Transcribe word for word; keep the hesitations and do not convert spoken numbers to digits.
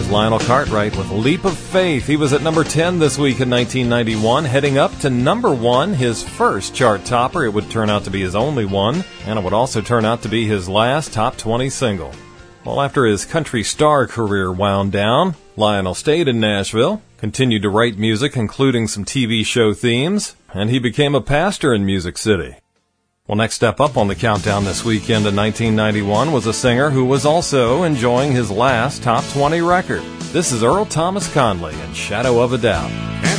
Here's Lionel Cartwright with Leap of Faith. He was at number ten this week in nineteen ninety-one, heading up to number one, his first chart topper. It would turn out to be his only one, and it would also turn out to be his last top twenty single. Well, after his country star career wound down, Lionel stayed in Nashville, continued to write music, including some T V show themes, and he became a pastor in Music City. Well, next step up on the countdown this weekend in nineteen ninety-one was a singer who was also enjoying his last top twenty record. This is Earl Thomas Conley in Shadow of a Doubt.